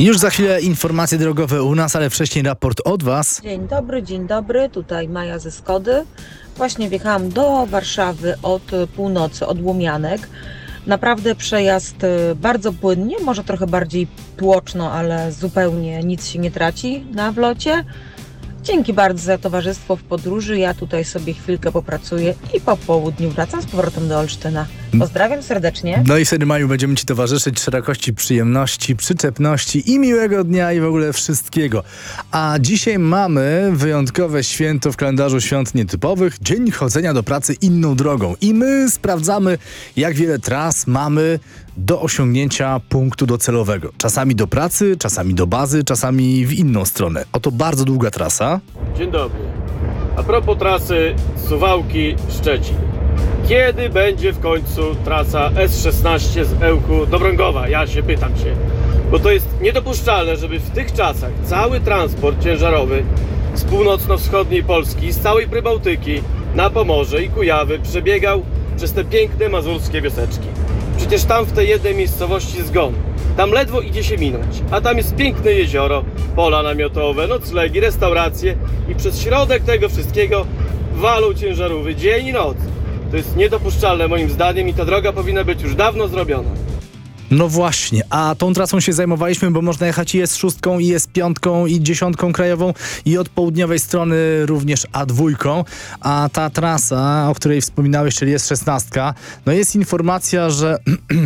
Już za chwilę informacje drogowe u nas, ale wcześniej raport od Was. Dzień dobry, tutaj Maja ze Skody. Właśnie wjechałam do Warszawy od północy, od Łomianek. Naprawdę przejazd bardzo płynnie, może trochę bardziej tłoczno, ale zupełnie nic się nie traci na wlocie. Dzięki bardzo za towarzystwo w podróży. Ja tutaj sobie chwilkę popracuję i po południu wracam z powrotem do Olsztyna. Pozdrawiam serdecznie. No i wtedy, Maju, będziemy Ci towarzyszyć, szerokości przyjemności, przyczepności i miłego dnia i w ogóle wszystkiego. A dzisiaj mamy wyjątkowe święto w kalendarzu świąt nietypowych, Dzień chodzenia do pracy inną drogą. I my sprawdzamy, jak wiele tras mamy do osiągnięcia punktu docelowego. Czasami do pracy, czasami do bazy, czasami w inną stronę. Oto bardzo długa trasa. Dzień dobry. A propos trasy Suwałki-Szczecin. Kiedy będzie w końcu trasa S16 z Ełku do Brągowa? Ja się pytam się. Bo to jest niedopuszczalne, żeby w tych czasach cały transport ciężarowy z północno-wschodniej Polski, z całej Prybałtyki na Pomorze i Kujawy przebiegał przez te piękne mazurskie wioseczki. Przecież tam w tej jednej miejscowości zgon. Tam ledwo idzie się minąć, a tam jest piękne jezioro, pola namiotowe, noclegi, restauracje i przez środek tego wszystkiego walą ciężarówki dzień i noc. To jest niedopuszczalne moim zdaniem i ta droga powinna być już dawno zrobiona. No właśnie, a tą trasą się zajmowaliśmy, bo można jechać i S6, i S5, i 10 krajową, i od południowej strony również A2, a ta trasa, o której wspominałeś, czyli S16, no jest informacja, że